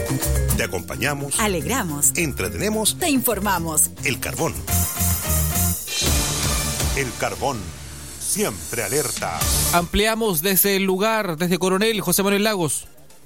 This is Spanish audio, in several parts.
Te acompañamos, alegramos, entretenemos, te informamos. El Carbón. El Carbón, siempre alerta. Ampliamos desde el lugar, desde Coronel, José Manuel Lagos.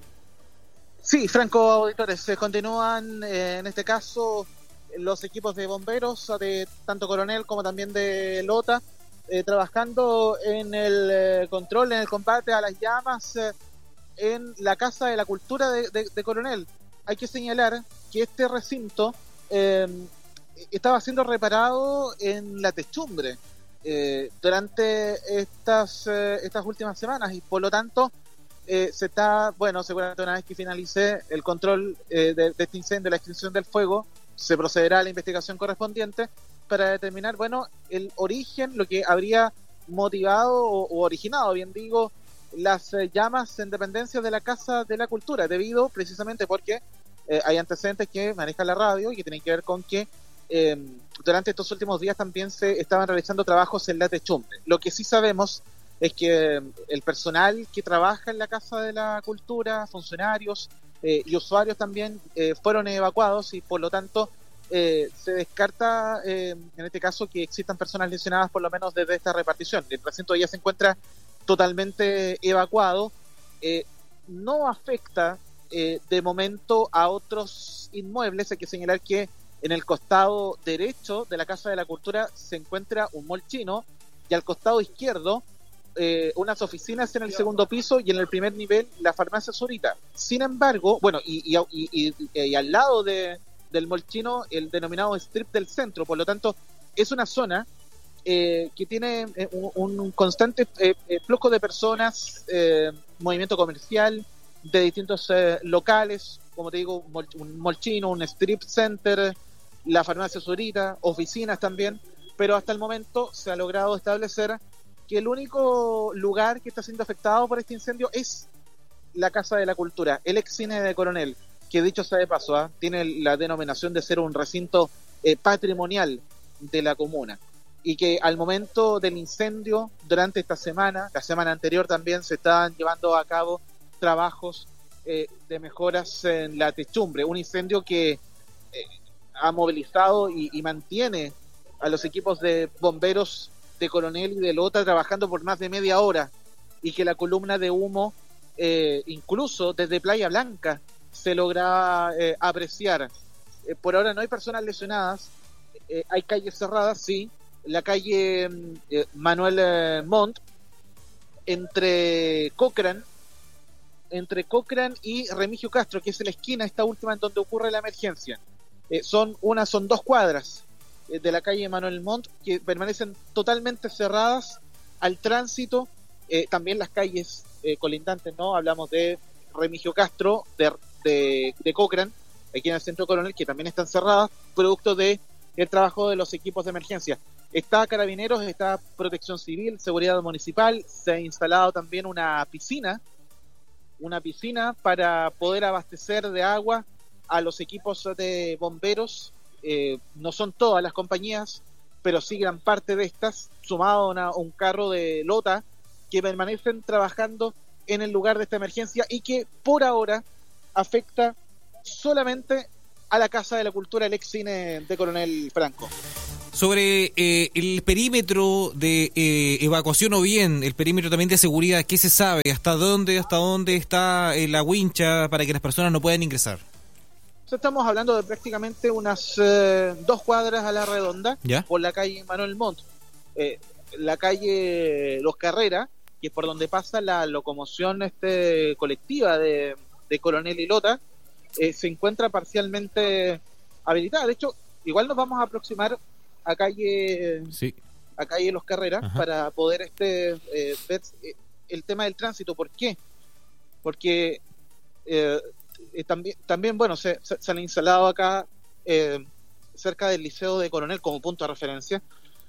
Sí, Franco, auditores, continúan en este caso los equipos de bomberos de tanto Coronel como también de Lota, trabajando en el control, en el combate a las llamas en la Casa de la Cultura de Coronel. Hay que señalar que este recinto estaba siendo reparado en la techumbre durante estas últimas semanas y por lo tanto se está, seguramente una vez que finalice el control de este incendio, la extinción del fuego, se procederá a la investigación correspondiente para determinar, el origen, lo que habría motivado o originado, bien digo, las llamas en dependencias de la Casa de la Cultura, debido precisamente porque hay antecedentes que maneja la radio y que tienen que ver con que durante estos últimos días también se estaban realizando trabajos en la techumbre. Lo que sí sabemos es que el personal que trabaja en la Casa de la Cultura, funcionarios y usuarios también fueron evacuados y por lo tanto se descarta en este caso que existan personas lesionadas por lo menos desde esta repartición. El recinto ya se encuentra totalmente evacuado. No afecta de momento a otros inmuebles. Hay que señalar que en el costado derecho de la Casa de la Cultura se encuentra un mall chino y al costado izquierdo unas oficinas en el segundo piso y en el primer nivel la farmacia Zurita. Sin embargo, y al lado del mall chino el denominado strip del centro, por lo tanto es una zona que tiene un constante flujo de personas, movimiento comercial de distintos locales, como te digo, un mall chino, un strip center, la farmacia Zurita, oficinas también, pero hasta el momento se ha logrado establecer que el único lugar que está siendo afectado por este incendio es la Casa de la Cultura, el ex cine de Coronel, que dicho sea de paso, tiene la denominación de ser un recinto patrimonial de la comuna, y que al momento del incendio, durante esta semana, la semana anterior también se estaban llevando a cabo trabajos de mejoras en la techumbre, un incendio que ha movilizado y mantiene a los equipos de bomberos de Coronel y de Lota trabajando por más de media hora, y que la columna de humo incluso desde Playa Blanca se logra apreciar. Por ahora no hay personas lesionadas, hay calles cerradas, sí, la calle Manuel Montt entre Cochrane y Remigio Castro, que es la esquina, esta última en donde ocurre la emergencia. Son 2 cuadras de la calle Manuel Montt que permanecen totalmente cerradas al tránsito, también las calles colindantes, ¿no? Hablamos de Remigio Castro, de Cochrane, aquí en el centro Coronel, que también están cerradas, producto de el trabajo de los equipos de emergencia. Está Carabineros, está Protección Civil, Seguridad Municipal, se ha instalado también una piscina para poder abastecer de agua a los equipos de bomberos. No son todas las compañías, pero sí gran parte de estas, sumado a un carro de Lota, que permanecen trabajando en el lugar de esta emergencia y que por ahora afecta solamente a la Casa de la Cultura, el ex cine de Coronel Franco. Sobre el perímetro de evacuación o bien el perímetro también de seguridad, ¿qué se sabe? ¿Hasta dónde está la wincha para que las personas no puedan ingresar? Estamos hablando de prácticamente unas 2 cuadras a la redonda, ¿ya?, por la calle Manuel Montt, la calle Los Carreras, que es por donde pasa la locomoción colectiva de Coronel y Lota, se encuentra parcialmente habilitada. De hecho, igual nos vamos a aproximar a calle Los Carreras. Ajá. Para poder ver el tema del tránsito. ¿Por qué? Porque también se han instalado acá cerca del Liceo de Coronel como punto de referencia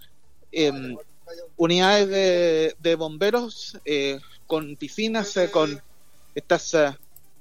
unidades de bomberos con piscinas, con estas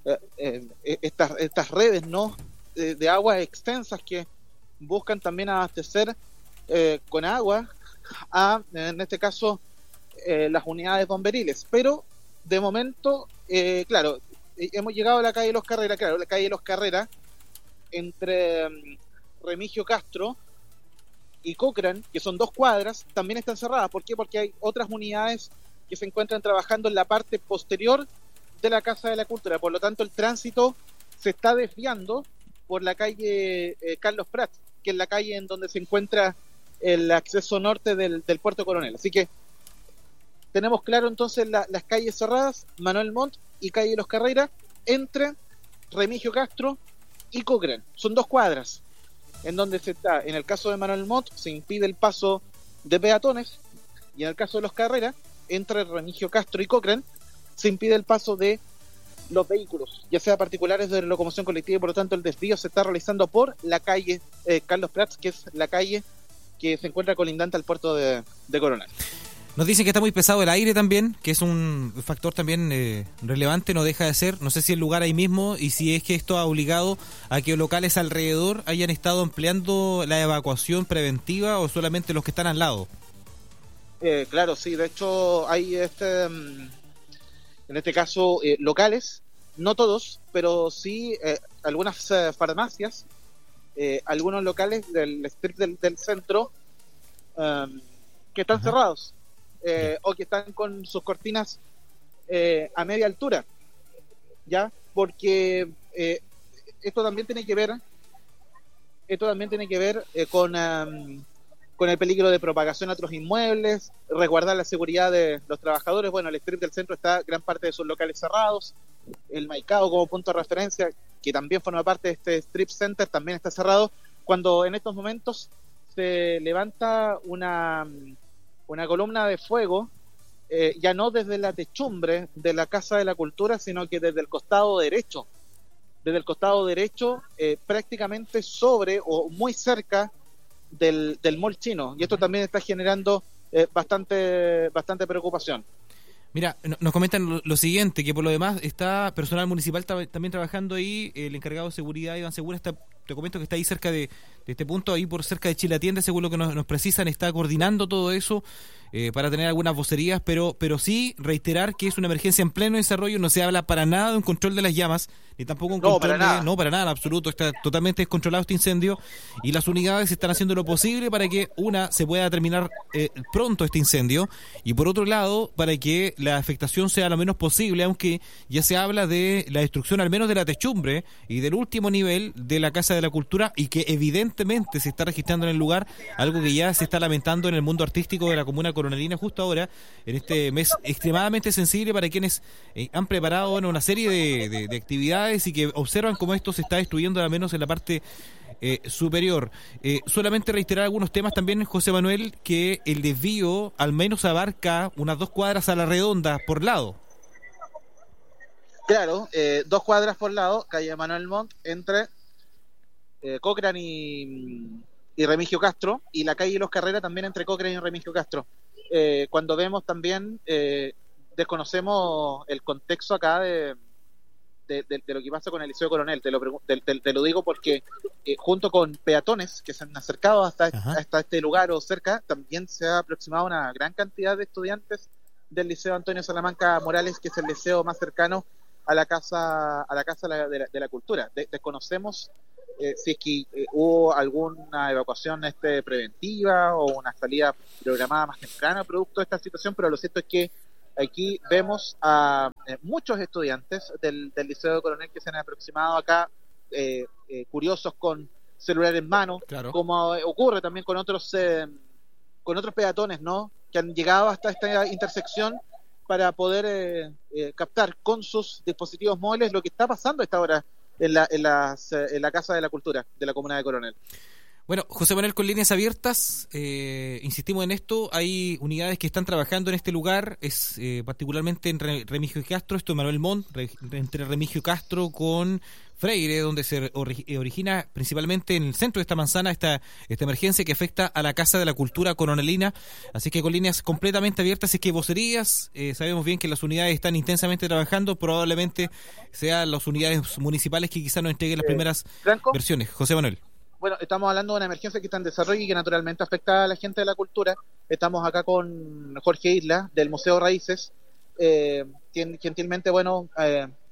redes, ¿no?, de aguas extensas que buscan también abastecer con agua en este caso las unidades bomberiles. Pero de momento, claro, hemos llegado a la calle Los Carreras, claro, la calle Los Carreras, entre Remigio Castro y Cochrane, que son 2 cuadras, también están cerradas. ¿Por qué? Porque hay otras unidades que se encuentran trabajando en la parte posterior de la Casa de la Cultura. Por lo tanto, el tránsito se está desviando por la calle Carlos Prats, que es la calle en donde se encuentra el acceso norte del Puerto Coronel. Así que tenemos claro entonces las calles cerradas, Manuel Montt y calle Los Carreras, entre Remigio Castro y Cochrane. Son 2 cuadras en donde se está, en el caso de Manuel Montt, se impide el paso de peatones, y en el caso de Los Carreras, entre Remigio Castro y Cochrane, se impide el paso de los vehículos, ya sea particulares de locomoción colectiva, y por lo tanto el desvío se está realizando por la calle Carlos Prats, que es la calle que se encuentra colindante al puerto de Coronel. Nos dicen que está muy pesado el aire también, que es un factor también relevante, no deja de ser. No sé si el lugar ahí mismo y si es que esto ha obligado a que locales alrededor hayan estado empleando la evacuación preventiva o solamente los que están al lado. Claro, sí, de hecho hay en este caso locales, no todos, pero sí algunas farmacias, algunos locales del strip del centro que están cerrados. O que están con sus cortinas a media altura, ya, porque esto también tiene que ver con el peligro de propagación a otros inmuebles, resguardar la seguridad de los trabajadores. Bueno, el strip del centro está gran parte de sus locales cerrados, el Maicao como punto de referencia, que también forma parte de este strip center, también está cerrado, cuando en estos momentos se levanta una columna de fuego, ya no desde la techumbre de la Casa de la Cultura, sino que desde el costado derecho, prácticamente sobre o muy cerca del Mall Chino, y esto también está generando bastante preocupación. Mira, nos comentan lo siguiente, que por lo demás está personal municipal también trabajando ahí, el encargado de seguridad, Iván Segura, te comento que está ahí cerca de este punto, ahí por cerca de Chilatienda, según lo que nos precisan, está coordinando todo eso para tener algunas vocerías, pero sí reiterar que es una emergencia en pleno desarrollo, no se habla para nada de un control de las llamas, ni tampoco un control para nada, en absoluto, está totalmente descontrolado este incendio, y las unidades están haciendo lo posible para que se pueda terminar pronto este incendio, y por otro lado, para que la afectación sea lo menos posible, aunque ya se habla de la destrucción al menos de la techumbre y del último nivel de la Casa de la Cultura, y que evidentemente se está registrando en el lugar, algo que ya se está lamentando en el mundo artístico de la comuna coronelina justo ahora, en este mes extremadamente sensible para quienes han preparado una serie de actividades y que observan cómo esto se está destruyendo al menos en la parte superior. Solamente reiterar algunos temas también, José Manuel, que el desvío al menos abarca unas 2 cuadras a la redonda por lado. Claro, 2 cuadras por lado, calle Manuel Montt, entre Cochrane y Remigio Castro, y la calle Los Carreras también entre Cochrane y Remigio Castro. Cuando vemos también, desconocemos el contexto acá de lo que pasa con el Liceo Coronel. Te lo digo porque junto con peatones que se han acercado hasta este lugar o cerca, también se ha aproximado una gran cantidad de estudiantes del Liceo Antonio Salamanca Morales, que es el liceo más cercano a la casa de la Cultura. Desconocemos si es que hubo alguna evacuación preventiva o una salida programada más temprana producto de esta situación, pero lo cierto es que aquí vemos a muchos estudiantes del Liceo Coronel que se han aproximado acá, curiosos, con celular en mano, claro, como ocurre también con otros peatones, ¿no?, que han llegado hasta esta intersección para poder captar con sus dispositivos móviles lo que está pasando a esta hora en la Casa de la Cultura de la comuna de Coronel. Bueno, José Manuel, con líneas abiertas, insistimos en esto, hay unidades que están trabajando en este lugar, es particularmente en Remigio Castro, esto es Manuel Montt, entre Remigio Castro con Freire, donde se origina principalmente en el centro de esta manzana esta emergencia que afecta a la Casa de la Cultura coronelina, así que con líneas completamente abiertas, es que vocerías, sabemos bien que las unidades están intensamente trabajando, probablemente sean las unidades municipales que quizás nos entreguen las primeras versiones. José Manuel. Bueno, estamos hablando de una emergencia que está en desarrollo y que naturalmente afecta a la gente de la cultura. Estamos acá con Jorge Isla, del Museo Raíces, quien gentilmente,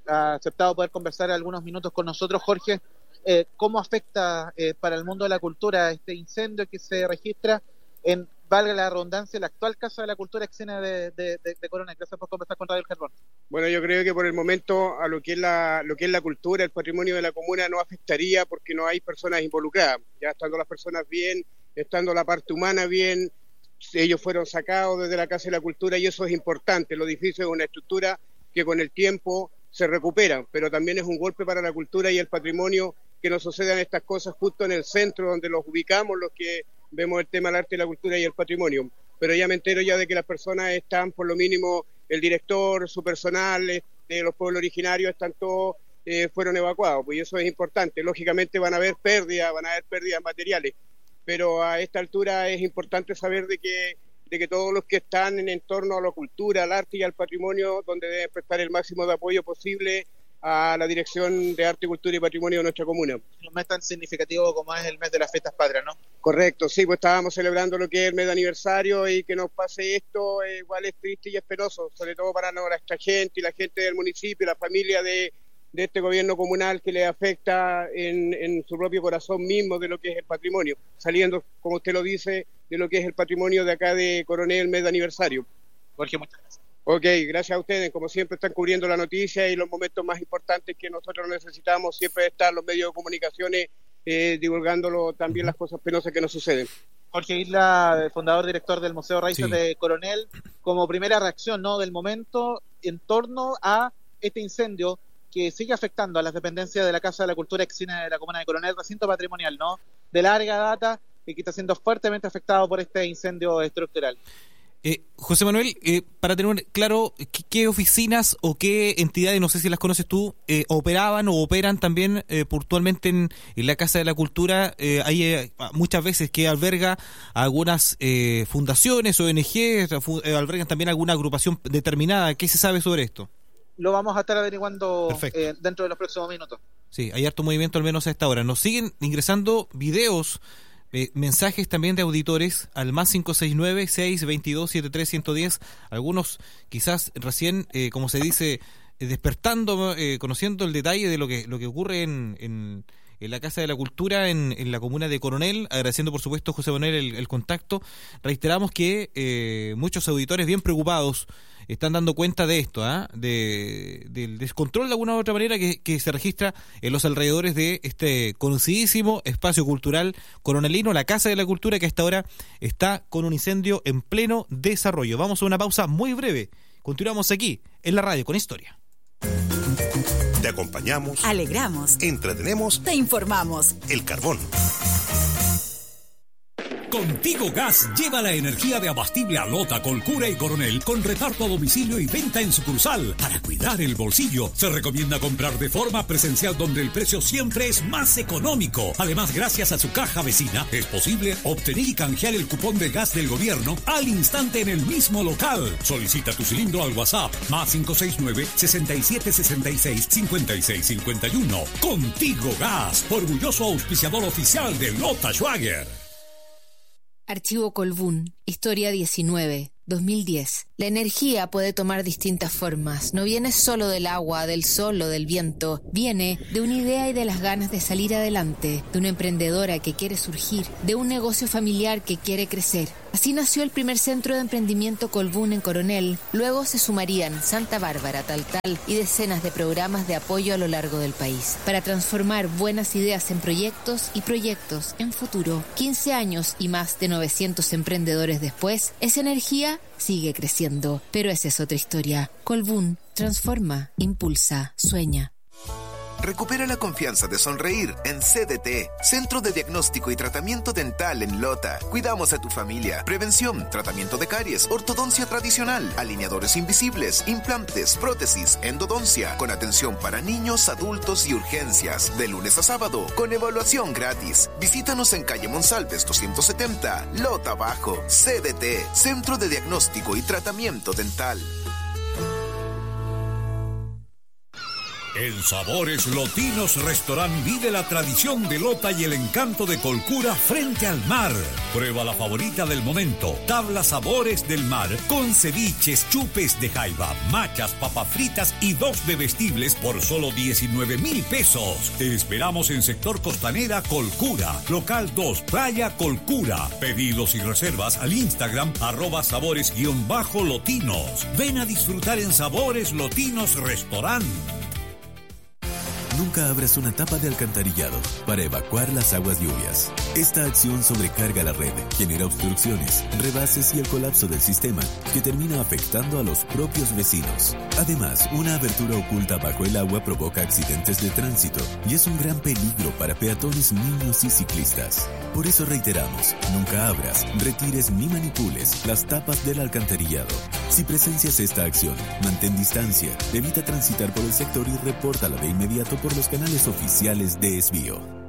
ha aceptado poder conversar algunos minutos con nosotros. Jorge, ¿cómo afecta para el mundo de la cultura este incendio que se registra en, valga la redundancia, la actual Casa de la Cultura escena de Coronel? Gracias por conversar con Radio El Carbón. Bueno, yo creo que por el momento a lo que es la cultura, el patrimonio de la comuna no afectaría porque no hay personas involucradas. Ya estando las personas bien, estando la parte humana bien, ellos fueron sacados desde la Casa de la Cultura y eso es importante. El edificio es una estructura que con el tiempo se recupera, pero también es un golpe para la cultura y el patrimonio que nos sucedan estas cosas justo en el centro donde los ubicamos, los que vemos el tema del arte, la cultura y el patrimonio. Pero ya me entero ya de que las personas están, por lo mínimo, el director, su personal, de los pueblos originarios, están todos, fueron evacuados, pues eso es importante. Lógicamente van a haber pérdidas materiales, pero a esta altura es importante saber de que todos los que están en torno a la cultura, al arte y al patrimonio, donde deben prestar el máximo de apoyo posible a la Dirección de Arte, Cultura y Patrimonio de nuestra comuna. Un mes tan significativo como es el mes de las fiestas patrias, ¿no? Correcto, sí, pues estábamos celebrando lo que es el mes de aniversario y que nos pase esto igual es triste y es penoso, sobre todo para nuestra gente y la gente del municipio, la familia de este gobierno comunal que le afecta en su propio corazón mismo de lo que es el patrimonio, saliendo, como usted lo dice, de lo que es el patrimonio de acá de Coronel, el mes de aniversario. Jorge, muchas gracias. Ok, gracias a ustedes, como siempre están cubriendo la noticia y los momentos más importantes que nosotros necesitamos, siempre están los medios de comunicaciones divulgándolo también las cosas penosas que nos suceden. Jorge Isla, fundador, director del Museo Raíces Sí. de Coronel, como primera reacción, ¿no?, del momento en torno a este incendio que sigue afectando a las dependencias de la Casa de la Cultura Exina de la Comuna de Coronel, recinto patrimonial, ¿no?, de larga data y que está siendo fuertemente afectado por este incendio estructural. José Manuel, para tener claro qué oficinas o qué entidades, no sé si las conoces tú, operaban o operan también puntualmente en la Casa de la Cultura. Hay muchas veces que alberga algunas fundaciones, ONG, albergan también alguna agrupación determinada. ¿Qué se sabe sobre esto? Lo vamos a estar averiguando dentro de los próximos minutos. Sí, hay harto movimiento al menos a esta hora. Nos siguen ingresando videos, mensajes también de auditores al más 569-622-73110. Algunos quizás recién, como se dice, despertando, conociendo el detalle de lo que ocurre en la Casa de la Cultura en la comuna de Coronel. Agradeciendo por supuesto, José Manuel, el contacto. Reiteramos que muchos auditores bien preocupados están dando cuenta de esto, del descontrol de alguna u otra manera que se registra en los alrededores de este conocidísimo espacio cultural coronelino, la Casa de la Cultura, que a esta hora está con un incendio en pleno desarrollo. Vamos a una pausa muy breve. Continuamos aquí en la radio con Historia. Te acompañamos, alegramos, entretenemos, te informamos. El Carbón. Contigo Gas lleva la energía de abastible a Lota, Colcura y Coronel con reparto a domicilio y venta en sucursal. Para cuidar el bolsillo, se recomienda comprar de forma presencial donde el precio siempre es más económico. Además, gracias a su caja vecina, es posible obtener y canjear el cupón de gas del gobierno al instante en el mismo local. Solicita tu cilindro al WhatsApp más 569-6766-5651. Contigo Gas, orgulloso auspiciador oficial de Lota Schwager. Archivo Colbún, Historia 19, 2010. La energía puede tomar distintas formas. No viene solo del agua, del sol o del viento. Viene de una idea y de las ganas de salir adelante, de una emprendedora que quiere surgir, de un negocio familiar que quiere crecer. Así nació el primer centro de emprendimiento Colbún en Coronel. Luego se sumarían Santa Bárbara, Taltal y decenas de programas de apoyo a lo largo del país para transformar buenas ideas en proyectos y proyectos en futuro. 15 años y más de 900 emprendedores después, esa energía sigue creciendo. Pero esa es otra historia. Colbún transforma, impulsa, sueña. Recupera la confianza de sonreír en CDT, Centro de Diagnóstico y Tratamiento Dental en Lota. Cuidamos a tu familia. Prevención, tratamiento de caries, ortodoncia tradicional, alineadores invisibles, implantes, prótesis, endodoncia, con atención para niños, adultos y urgencias. De lunes a sábado, con evaluación gratis. Visítanos en calle Monsalves 270, Lota Bajo. CDT, Centro de Diagnóstico y Tratamiento Dental. En Sabores Lotinos Restaurant vive la tradición de Lota y el encanto de Colcura frente al mar. Prueba la favorita del momento, tabla Sabores del Mar, con ceviches, chupes de jaiba, machas, papas fritas y 2 bebestibles por solo 19,000 pesos. Te esperamos en Sector Costanera Colcura, Local 2, Playa Colcura. Pedidos y reservas al Instagram @sabores_lotinos. Ven a disfrutar en Sabores Lotinos Restaurant. Nunca abras una tapa de alcantarillado para evacuar las aguas lluvias. Esta acción sobrecarga la red, genera obstrucciones, rebases y el colapso del sistema, que termina afectando a los propios vecinos. Además, una abertura oculta bajo el agua provoca accidentes de tránsito y es un gran peligro para peatones, niños y ciclistas. Por eso reiteramos, nunca abras, retires ni manipules las tapas del alcantarillado. Si presencias esta acción, mantén distancia, evita transitar por el sector y repórtala de inmediato por los canales oficiales de Esbio.